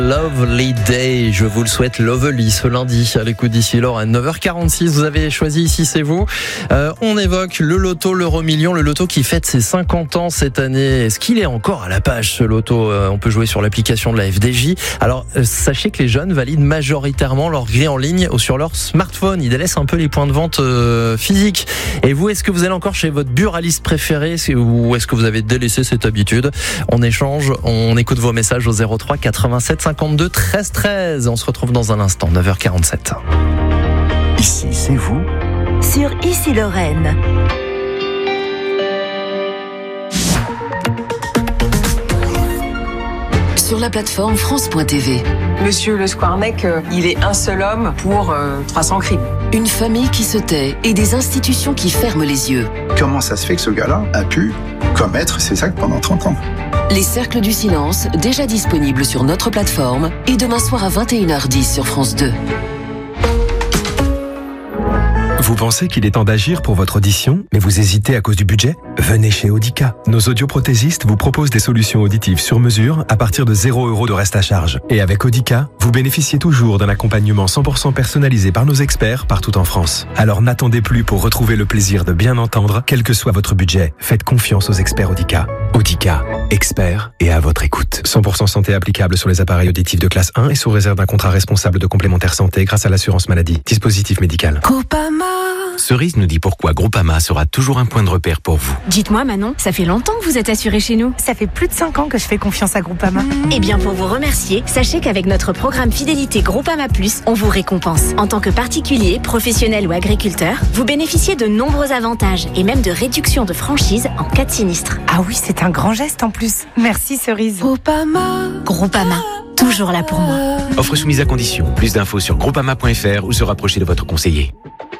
Lovely day, je vous le souhaite lovely ce lundi à l'écoute d'Ici Lorraine. 9h46, vous avez choisi Ici c'est vous. On évoque le loto, l'euro-million, le loto qui fête ses 50 ans cette année. Est-ce qu'il est encore à la page ce loto? On peut jouer sur l'application de la FDJ. Alors sachez que les jeunes valident majoritairement leur grille en ligne ou sur leur smartphone. Ils délaissent un peu les points de vente physiques. Et vous, est-ce que vous allez encore chez votre buraliste préféré ou est-ce que vous avez délaissé cette habitude? On échange, on écoute vos messages au 03 87 52 13 13. On se retrouve dans un instant, 9h47. Ici, c'est vous. Sur Ici Lorraine. Sur la plateforme France.tv. Monsieur Le Squarnec, il est un seul homme pour 300 crimes. Une famille qui se tait et des institutions qui ferment les yeux. Comment ça se fait que ce gars-là a pu commettre ces actes pendant 30 ans? Les Cercles du Silence, déjà disponibles sur notre plateforme, et demain soir à 21h10 sur France 2. Vous pensez qu'il est temps d'agir pour votre audition, mais vous hésitez à cause du budget? Venez chez Audica. Nos audioprothésistes vous proposent des solutions auditives sur mesure à partir de 0 € de reste à charge. Et avec Audica, vous bénéficiez toujours d'un accompagnement 100% personnalisé par nos experts partout en France. Alors n'attendez plus pour retrouver le plaisir de bien entendre, quel que soit votre budget. Faites confiance aux experts Audica. Audica, experts et à votre écoute. 100% santé applicable sur les appareils auditifs de classe 1 et sous réserve d'un contrat responsable de complémentaire santé grâce à l'assurance maladie. Dispositif médical. Groupama. Cerise nous dit pourquoi Groupama sera toujours un point de repère pour vous. Dites-moi Manon, ça fait longtemps que vous êtes assurée chez nous. Ça fait plus de 5 ans que je fais confiance à Groupama. Eh bien pour vous remercier, sachez qu'avec notre programme fidélité Groupama Plus, on vous récompense. En tant que particulier, professionnel ou agriculteur, vous bénéficiez de nombreux avantages et même de réductions de franchise en cas de sinistre. Ah oui, c'est un grand geste en plus. Merci Cerise. Groupama, toujours là pour moi. Offre soumise à condition. Plus d'infos sur groupama.fr ou se rapprocher de votre conseiller.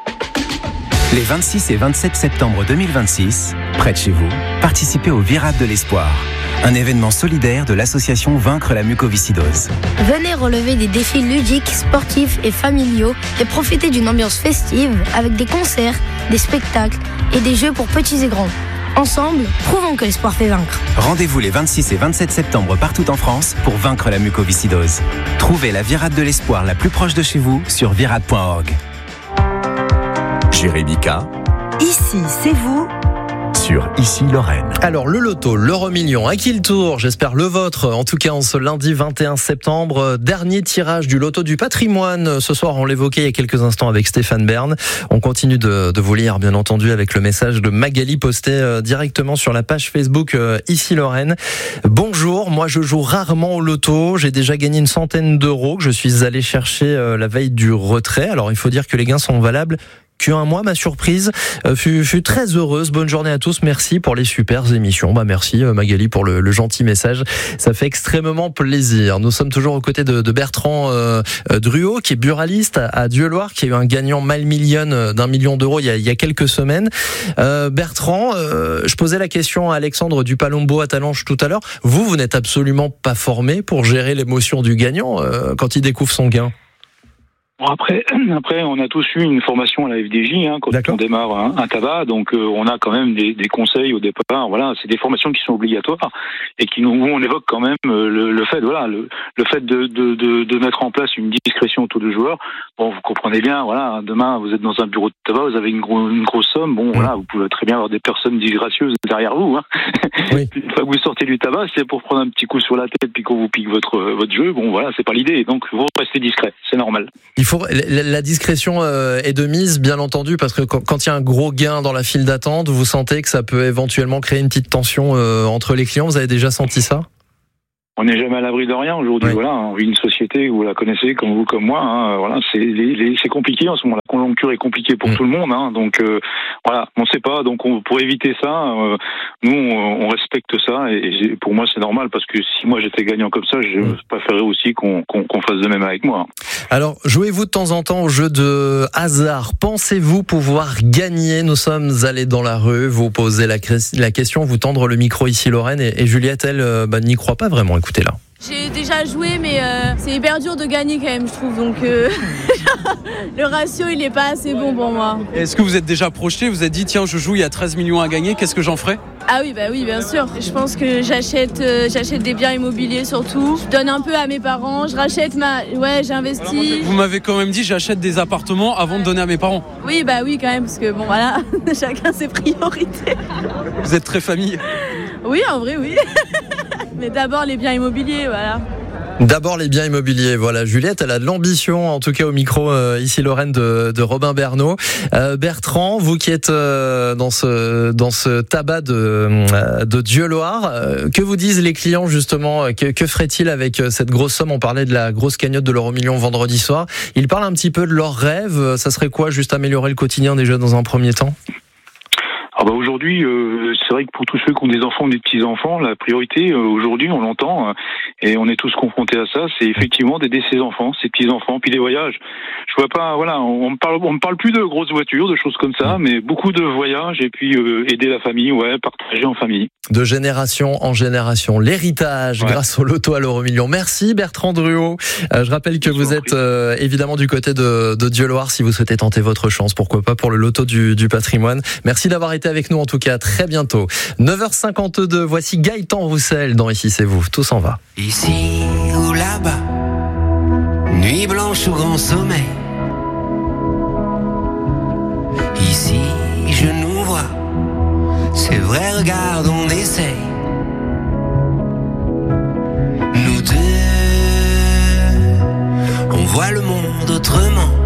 Les 26 et 27 septembre 2026, près de chez vous, participez au Virade de l'Espoir, un événement solidaire de l'association Vaincre la mucoviscidose. Venez relever des défis ludiques, sportifs et familiaux et profiter d'une ambiance festive avec des concerts, des spectacles et des jeux pour petits et grands. Ensemble, prouvons que l'espoir fait vaincre. Rendez-vous les 26 et 27 septembre partout en France pour vaincre la mucoviscidose. Trouvez la Virade de l'Espoir la plus proche de chez vous sur virade.org. Jérémy K. Ici, c'est vous. Sur Ici Lorraine. Alors le loto, l'euro-million, à qui le tour? J'espère le vôtre. En tout cas, en ce lundi 21 septembre, dernier tirage du loto du patrimoine. Ce soir, on l'évoquait il y a quelques instants avec Stéphane Bern. On continue de vous lire, bien entendu, avec le message de Magali posté directement sur la page Facebook Ici Lorraine. Bonjour, moi je joue rarement au loto. J'ai déjà gagné une centaine d'euros que je suis allé chercher la veille du retrait. Alors il faut dire que les gains sont valables qu'un mois. Ma surprise fut très heureuse. Bonne journée à tous. Merci pour les super émissions. Merci Magali pour le gentil message. Ça fait extrêmement plaisir. Nous sommes toujours aux côtés de Bertrand Druot, qui est buraliste à Dieuloir, qui a eu un gagnant mal million d'1 million d'euros il y a quelques semaines. Bertrand, je posais la question à Alexandre du Palombo à Talange tout à l'heure. Vous n'êtes absolument pas formé pour gérer l'émotion du gagnant quand il découvre son gain? Après, on a tous eu une formation à la FDJ quand on démarre un tabac, donc on a quand même des conseils au départ. Voilà, c'est des formations qui sont obligatoires et où on évoque quand même le fait, voilà, le fait de mettre en place une discrétion autour du joueur. Bon, vous comprenez bien, voilà, demain vous êtes dans un bureau de tabac, vous avez une grosse somme. Bon, voilà, vous pouvez très bien avoir des personnes disgracieuses derrière vous. Oui. Une fois que vous sortez du tabac, c'est pour prendre un petit coup sur la tête puis qu'on vous pique votre jeu. Bon, voilà, c'est pas l'idée. Donc, vous restez discret, c'est normal. La discrétion est de mise, bien entendu, parce que quand il y a un gros gain dans la file d'attente, vous sentez que ça peut éventuellement créer une petite tension entre les clients. Vous avez déjà senti ça? On n'est jamais à l'abri de rien aujourd'hui. Oui. Voilà, on vit une société où vous la connaissez comme vous, comme moi. Voilà, c'est compliqué en ce moment. La conjoncture est compliquée pour tout le monde. Donc voilà, on ne sait pas. Donc pour éviter ça, nous on respecte ça. Et pour moi c'est normal parce que si moi j'étais gagnant comme ça, je préférerais aussi qu'on fasse de même avec moi. Alors jouez-vous de temps en temps au jeu de hasard? Pensez-vous pouvoir gagner? Nous sommes allés dans la rue, vous posez la question, vous tendre le micro Ici Lorraine et Juliette elle n'y croit pas vraiment. Écoutez là. J'ai déjà joué mais c'est hyper dur de gagner quand même je trouve donc j'ai Le ratio, il est pas assez bon pour moi. Est-ce que vous êtes déjà projeté? Vous êtes dit, tiens, je joue, il y a 13 millions à gagner, qu'est-ce que j'en ferai? Ah oui, bien sûr. Je pense que j'achète des biens immobiliers surtout. Je donne un peu à mes parents, j'investis. Vous m'avez quand même dit, j'achète des appartements avant de donner à mes parents. Oui, quand même, parce que bon, voilà, chacun ses priorités. Vous êtes très famille? Oui, en vrai, oui. Mais d'abord les biens immobiliers, voilà. D'abord les biens immobiliers, voilà. Juliette, elle a de l'ambition, en tout cas au micro ici Lorraine de Robin Bernot. Bertrand, vous qui êtes dans ce tabac de Dieu-Loire, que vous disent les clients justement? Que ferait-il avec cette grosse somme? On parlait de la grosse cagnotte de l'euro-million vendredi soir. Ils parlent un petit peu de leurs rêves. Ça serait quoi? Juste améliorer le quotidien déjà dans un premier temps? Aujourd'hui, c'est vrai que pour tous ceux qui ont des enfants ou des petits-enfants, la priorité, aujourd'hui, on l'entend, et on est tous confrontés à ça, c'est effectivement d'aider ses enfants, ses petits-enfants, puis des voyages. Je vois pas, voilà, on me parle plus de grosses voitures, de choses comme ça, mais beaucoup de voyages, et puis aider la famille, partager en famille. De génération en génération, l'héritage grâce au loto à l'euro-million. Merci Bertrand Druot. Je rappelle que vous êtes évidemment du côté de Dieu-Loire si vous souhaitez tenter votre chance, pourquoi pas pour le loto du patrimoine. Merci d'avoir été avec nous en tout cas, très bientôt. 9h52, voici Gaëtan Roussel dans Ici c'est vous, tout s'en va. Ici ou là-bas, nuit blanche ou grand sommeil. Ici je nous vois, c'est vrai, regarde, on essaye. Nous deux, on voit le monde autrement.